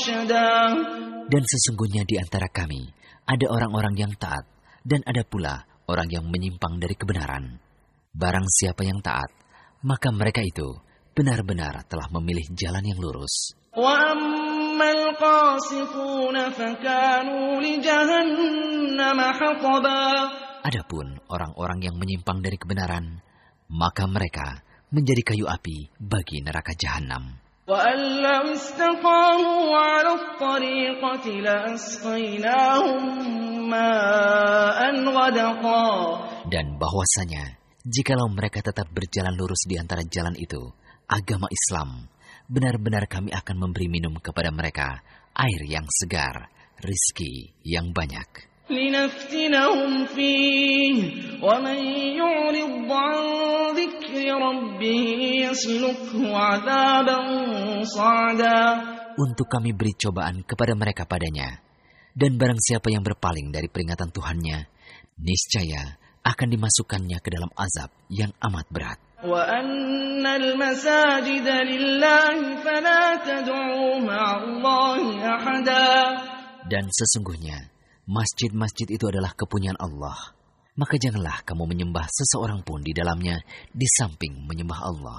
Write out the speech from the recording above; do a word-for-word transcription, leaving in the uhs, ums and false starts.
رشدا. Dan sesungguhnya di antara kami ada orang-orang yang taat dan ada pula orang yang menyimpang dari kebenaran. Barang siapa yang taat, maka mereka itu benar-benar telah memilih jalan yang lurus. وَأَمَّا الْقَاسِطُونَ فَكَانُوا لِجَهَنَّمَ حَطَبًا. Adapun orang-orang yang menyimpang dari kebenaran, maka mereka menjadi kayu api bagi neraka jahanam. وَأَن لَّوْ اسْتَقَامُوا عَلَى الطَّرِيقَةِ لَأَسْقَيْنَاهُم مَّاءً غَدَقًا. Dan bahwasanya, jikalau mereka tetap berjalan lurus di antara jalan itu, agama Islam, benar-benar kami akan memberi minum kepada mereka air yang segar, rizki yang banyak. لِنَفْتِنَهُمْ فِيهِ وَمَن يُعْرِضْ عَن ذِكْرِ رَبِّهِ يَسْلُكْهُ عَذَابًا صَعَدًا. Untuk kami beri cobaan kepada mereka padanya, dan barang siapa yang berpaling dari peringatan Tuhannya, niscaya akan dimasukkannya ke dalam azab yang amat berat. وَأَنَّ الْمَسَاجِدَ لِلَّهِ فَلَا تَدْعُوا مَعَ اللَّهِ أَحَدًا. Dan sesungguhnya, masjid-masjid itu adalah kepunyaan Allah. Maka janganlah kamu menyembah seseorang pun di dalamnya di samping menyembah Allah.